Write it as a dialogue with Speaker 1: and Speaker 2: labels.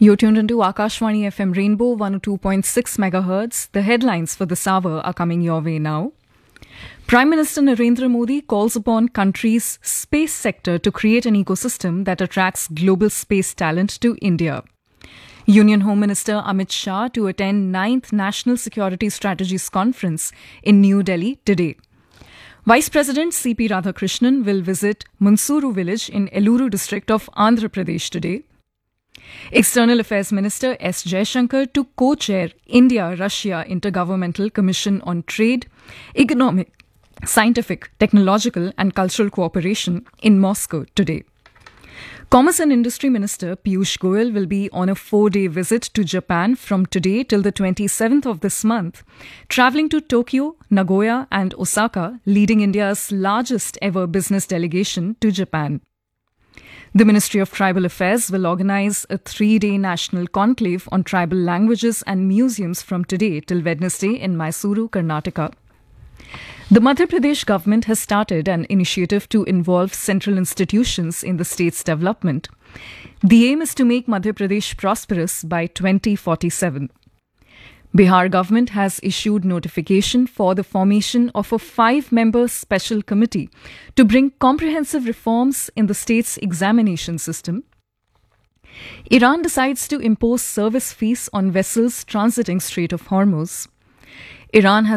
Speaker 1: You're tuned into Akashvani FM Rainbow 102.6 MHz. The headlines for this hour are coming your way now. Prime Minister Narendra Modi calls upon country's space sector to create an ecosystem that attracts global space talent to India. Union Home Minister Amit Shah to attend 9th National Security Strategies Conference in New Delhi today. Vice President C.P. Radhakrishnan will visit Munsuru village in Eluru district of Andhra Pradesh today. External Affairs Minister S. Jaishankar to co-chair India-Russia Intergovernmental Commission on Trade, Economic, Scientific, Technological and Cultural Cooperation in Moscow today. Commerce and Industry Minister Piyush Goyal will be on a 4-day visit to Japan from today till the 27th of this month, travelling to Tokyo, Nagoya and Osaka, leading India's largest ever business delegation to Japan. The Ministry of Tribal Affairs will organise a 3-day national conclave on tribal languages and museums from today till Wednesday in Mysuru, Karnataka. The Madhya Pradesh government has started an initiative to involve central institutions in the state's development. The aim is to make Madhya Pradesh prosperous by 2047. Bihar government has issued notification for the formation of a 5-member special committee to bring comprehensive reforms in the state's examination system. Iran decides to impose service fees on vessels transiting Strait of Hormuz. Iran has